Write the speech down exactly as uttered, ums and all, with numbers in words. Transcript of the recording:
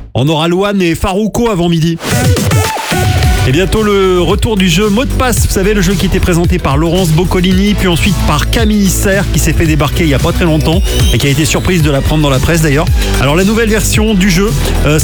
On aura Louane et Farouko avant midi. Et bientôt le retour du jeu Mot de passe, vous savez, le jeu qui était présenté par Laurence Boccolini, puis ensuite par Camille Serre qui s'est fait débarquer il n'y a pas très longtemps et qui a été surprise de l'apprendre dans la presse d'ailleurs. Alors la nouvelle version du jeu, euh,